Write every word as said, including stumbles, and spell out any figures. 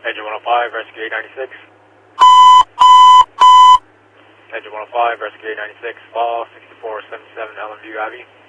Engine one oh five, rescue eight ninety-six. Engine one oh five, rescue eight ninety-six, fall sixty-four seventy-seven Ellen View Abbey.